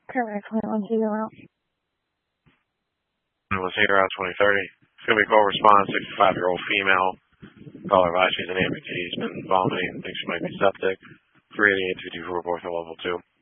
Correct. 2120. It was here on 2030. It's going to be call response, 65-year-old female. Caller advised she's an amputee. She's been vomiting. Thinks she might be septic. 388-224, both are level 2.